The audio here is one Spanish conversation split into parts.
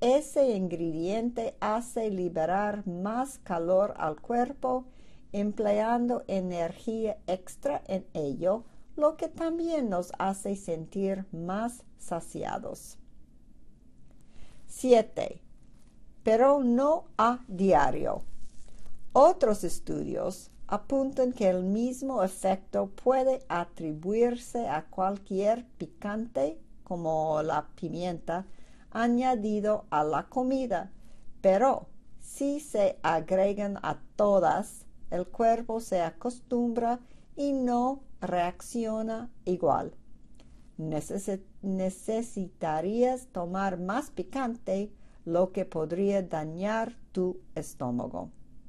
ese ingrediente hace liberar más calor al cuerpo, empleando energía extra en ello, lo que también nos hace sentir más saciados. 7. Pero no a diario. Otros estudios apuntan que el mismo efecto puede atribuirse a cualquier picante, como la pimienta, añadido a la comida, pero si se agregan a todas, el cuerpo se acostumbra y no reacciona igual. Necesitarías tomar más picante, lo que podría dañar tu estómago.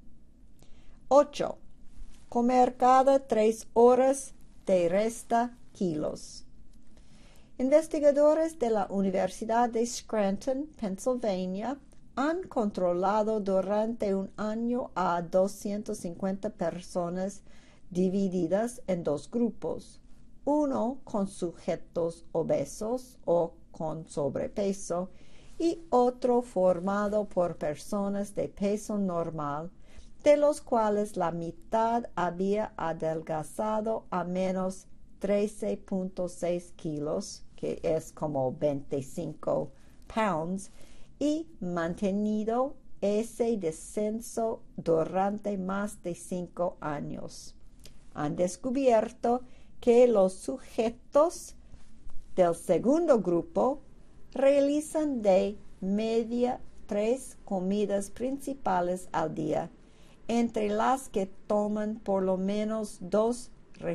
8. Comer cada 3 horas te resta kilos. Investigadores de la Universidad de Scranton, Pennsylvania, han controlado durante un año a 250 personas divididas en 2 grupos, uno con sujetos obesos o con sobrepeso y otro formado por personas de peso normal, de los cuales la mitad había adelgazado a menos 13.6 kilos, que es como 25 pounds, y mantenido ese descenso durante más de 5 años. Han descubierto que los sujetos del segundo grupo realizan de media 3 comidas principales al día, entre las que toman por lo menos 2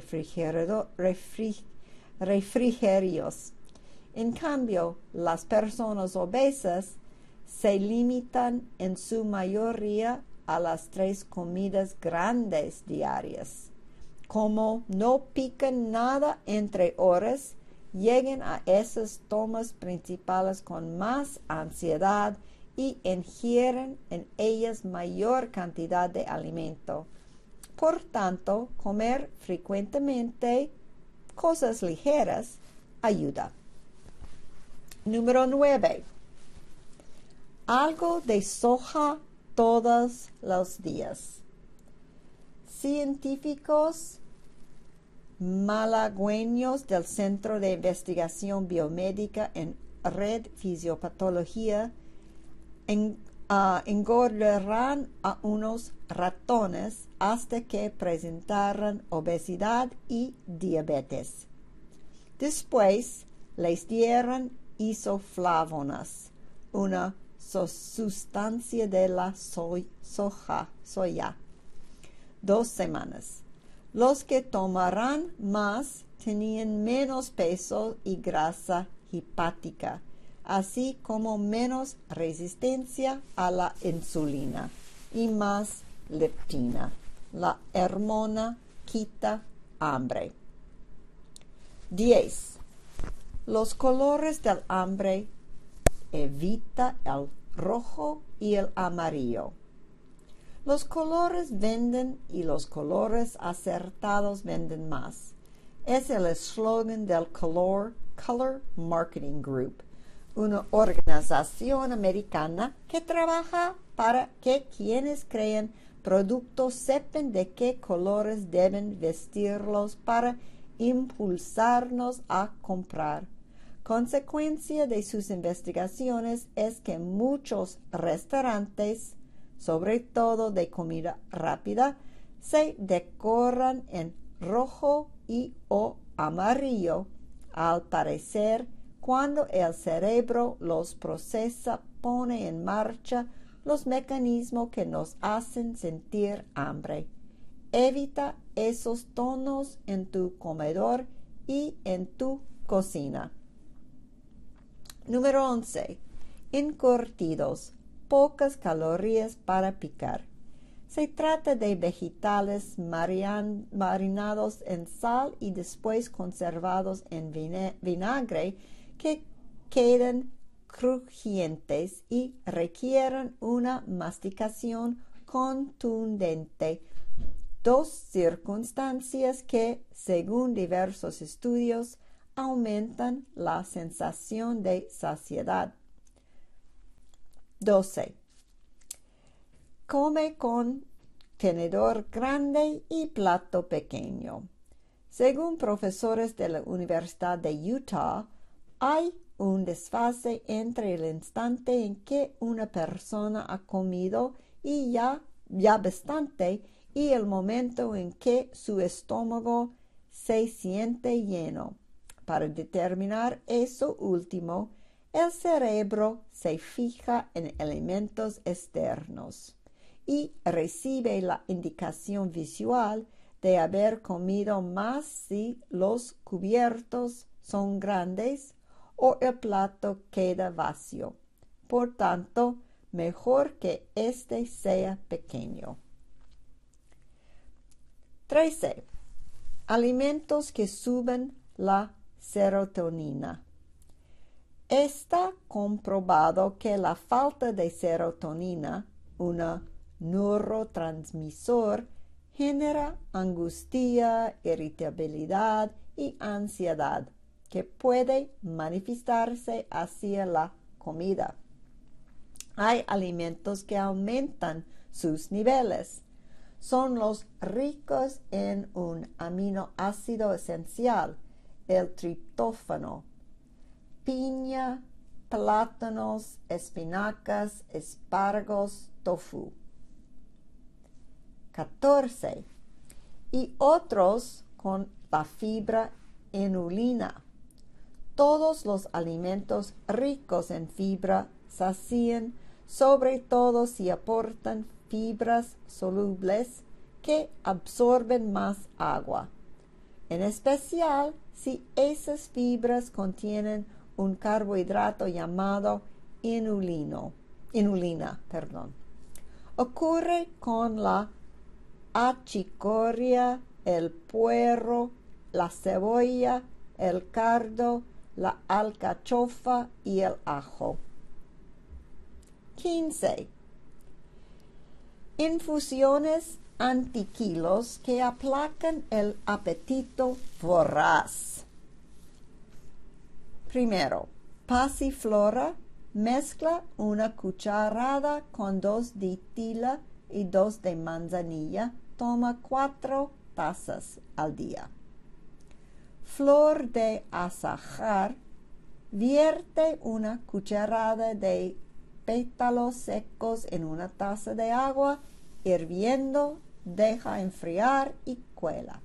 refrigerios. En cambio, las personas obesas se limitan en su mayoría a las 3 comidas grandes diarias. Como no pican nada entre horas, llegan a esas tomas principales con más ansiedad y ingieren en ellas mayor cantidad de alimento. Por tanto, comer frecuentemente cosas ligeras ayuda. Número 9. Algo de soja todos los días. Científicos malagüeños del Centro de Investigación Biomédica en Red Fisiopatología engordarán a unos ratones hasta que presentaran obesidad y diabetes. Después les dieron isoflavonas, una sustancia de la soya, 2 semanas. Los que tomarán más tenían menos peso y grasa hepática, así como menos resistencia a la insulina y más leptina. La hormona quita hambre. 10. Los colores del hambre evita el rojo y el amarillo. Los colores venden y los colores acertados venden más. Es el eslogan del Color Marketing Group, una organización americana que trabaja para que quienes crean productos sepan de qué colores deben vestirlos para impulsarnos a comprar. Consecuencia de sus investigaciones es que muchos restaurantes, sobre todo de comida rápida, se decoran en rojo y o amarillo. Al parecer, cuando el cerebro los procesa, pone en marcha los mecanismos que nos hacen sentir hambre. Evita esos tonos en tu comedor y en tu cocina. Número 11. Encurtidos. Pocas calorías para picar. Se trata de vegetales marinados en sal y después conservados en vinagre que quedan crujientes y requieren una masticación contundente. 2 circunstancias que, según diversos estudios, aumentan la sensación de saciedad. 12. Come con tenedor grande y plato pequeño. Según profesores de la Universidad de Utah, hay un desfase entre el instante en que una persona ha comido y ya bastante y el momento en que su estómago se siente lleno. Para determinar eso último, el cerebro se fija en elementos externos y recibe la indicación visual de haber comido más si los cubiertos son grandes o el plato queda vacío. Por tanto, mejor que éste sea pequeño. 13. Alimentos que suben la serotonina. Está comprobado que la falta de serotonina, un neurotransmisor, genera angustia, irritabilidad y ansiedad, que puede manifestarse hacia la comida. Hay alimentos que aumentan sus niveles. Son los ricos en un aminoácido esencial, el triptófano. Piña, plátanos, espinacas, espárragos, tofu. 14. Y otros con la fibra inulina. Todos los alimentos ricos en fibra sacían, sobre todo si aportan fibras solubles que absorben más agua, en especial si esas fibras contienen un carbohidrato llamado inulina. Ocurre con la achicoria, el puerro, la cebolla, el cardo, la alcachofa y el ajo. 15. Infusiones antiquilos que aplacan el apetito voraz. Primero, pasiflora. Mezcla una cucharada con 2 de tila y 2 de manzanilla. Toma 4 tazas al día. Flor de azahar. Vierte una cucharada de pétalos secos en una taza de agua hirviendo, deja enfriar y cuela.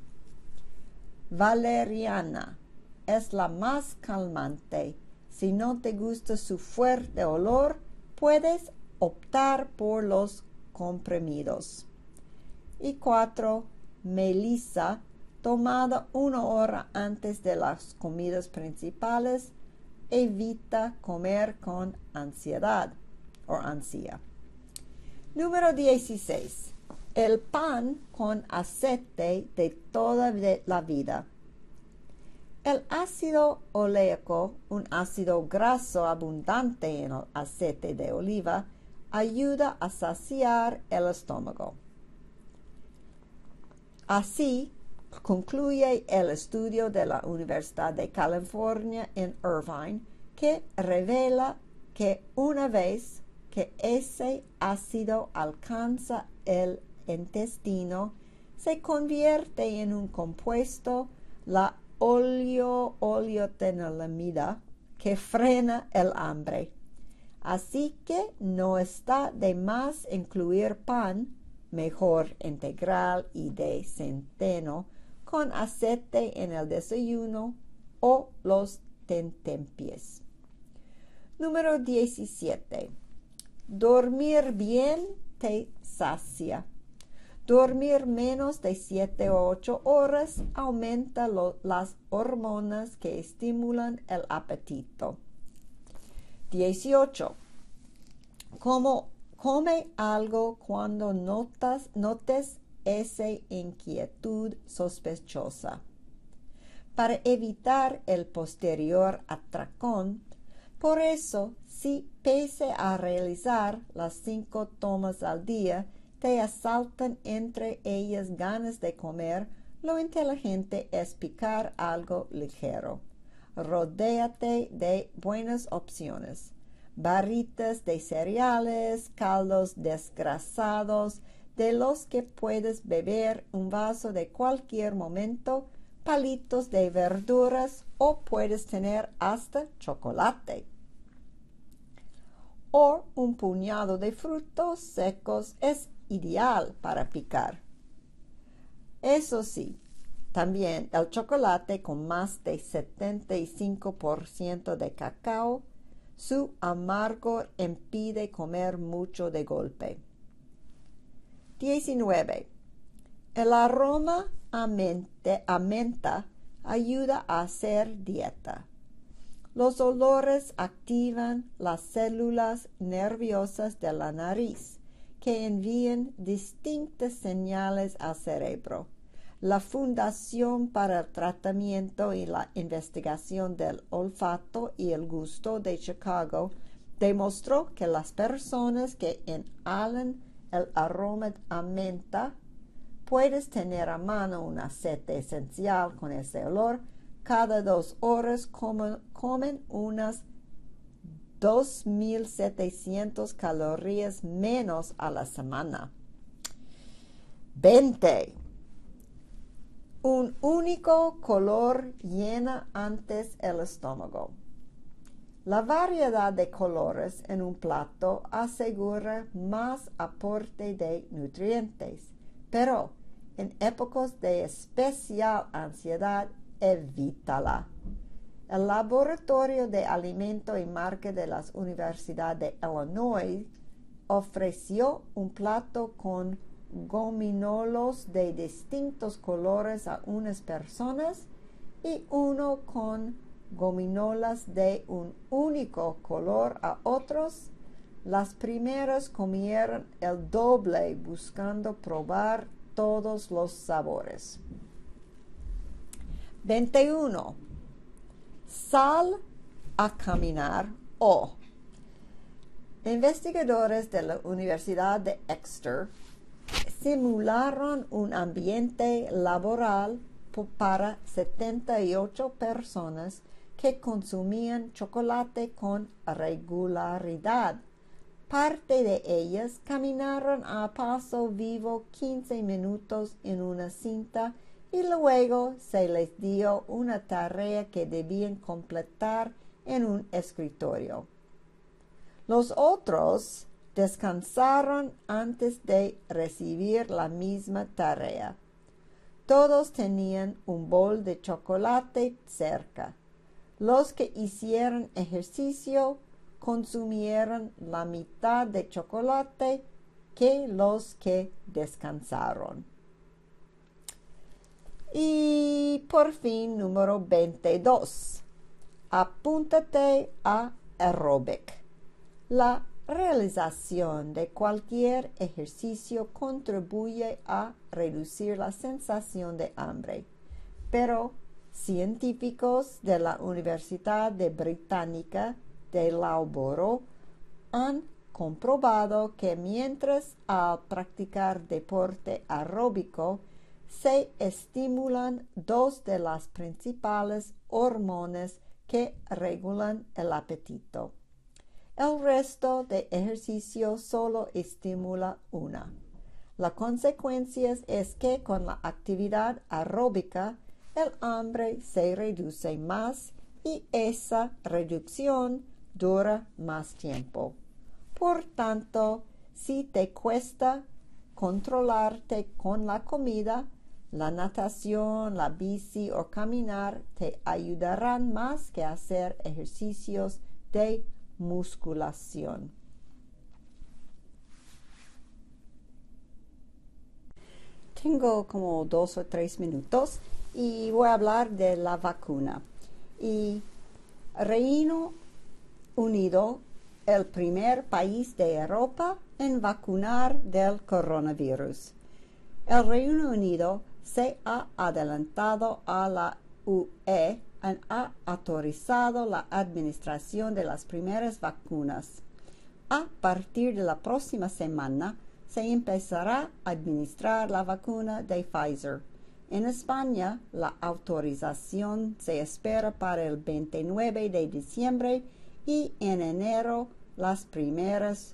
Valeriana es la más calmante. Si no te gusta su fuerte olor, puedes optar por los comprimidos. Y 4. Melisa, tomada 1 hora antes de las comidas principales, evita comer con ansiedad o ansia. Número 16. El pan con aceite de toda la vida. El ácido oleico, un ácido graso abundante en el aceite de oliva, ayuda a saciar el estómago. Así concluye el estudio de la Universidad de California en Irvine, que revela que una vez que ese ácido alcanza el intestino, se convierte en un compuesto, la oleotenilamida, que frena el hambre. Así que no está de más incluir pan, mejor integral y de centeno, con aceite en el desayuno o los tentempiés. Número 17. Dormir bien te sacia. Dormir menos de 7 o 8 horas aumenta las hormonas que estimulan el apetito. 18. Come algo cuando notes esa inquietud sospechosa. Para evitar el posterior atracón, por eso, si pese a realizar las 5 tomas al día, te asaltan entre ellas ganas de comer, lo inteligente es picar algo ligero. Rodéate de buenas opciones. barritas de cereales, caldos desgrasados, de los que puedes beber un vaso de cualquier momento, palitos de verduras o puedes tener hasta chocolate. O un puñado de frutos secos es ideal para picar. Eso sí, también el chocolate con más de 75% de cacao, su amargor impide comer mucho de golpe. 19. El aroma a menta ayuda a hacer dieta. Los olores activan las células nerviosas de la nariz, que envían distintas señales al cerebro. La Fundación para el Tratamiento y la Investigación del Olfato y el Gusto de Chicago demostró que las personas que inhalan el aroma a menta, puedes tener a mano un aceite esencial con ese olor, cada 2 horas comen unas 2.700 calorías menos a la semana. 20. Un único color llena antes el estómago. La variedad de colores en un plato asegura más aporte de nutrientes, pero en épocas de especial ansiedad, evítala. El Laboratorio de Alimento y Marca de la Universidad de Illinois ofreció un plato con gominolos de distintos colores a unas personas y uno con gominolas de un único color a otros. Las primeras comieron el doble buscando probar todos los sabores. 21. Sal a caminar o. Investigadores de la Universidad de Exeter simularon un ambiente laboral para 78 personas que consumían chocolate con regularidad. Parte de ellas caminaron a paso vivo 15 minutos en una cinta y luego se les dio una tarea que debían completar en un escritorio. Los otros descansaron antes de recibir la misma tarea. Todos tenían un bol de chocolate cerca. Los que hicieron ejercicio consumieron la mitad de chocolate que los que descansaron. Y por fin, número 22. Apúntate a aeróbic. La realización de cualquier ejercicio contribuye a reducir la sensación de hambre, pero científicos de la Universidad Británica de Loughborough han comprobado que mientras al practicar deporte aeróbico se estimulan 2 de las principales hormonas que regulan el apetito. El resto de ejercicio solo estimula una. La consecuencia es que con la actividad aeróbica el hambre se reduce más y esa reducción dura más tiempo. Por tanto, si te cuesta controlarte con la comida, la natación, la bici o caminar te ayudarán más que hacer ejercicios de musculación. Tengo como 2 o 3 minutos y voy a hablar de la vacuna. Y Reino Unido, el primer país de Europa en vacunar del coronavirus. El Reino Unido se ha adelantado a la UE y ha autorizado la administración de las primeras vacunas. A partir de la próxima semana se empezará a administrar la vacuna de Pfizer. En España, la autorización se espera para el 29 de diciembre y en enero las primeras